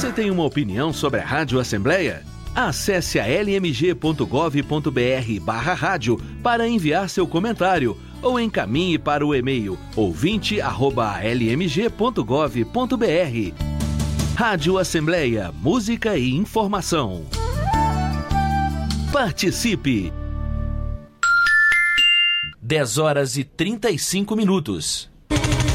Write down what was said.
Você tem uma opinião sobre a Rádio Assembleia? Acesse a lmg.gov.br/rádio para enviar seu comentário ou encaminhe para o e-mail ouvinte@lmg.gov.br. Rádio Assembleia, música e informação. Participe! 10h35.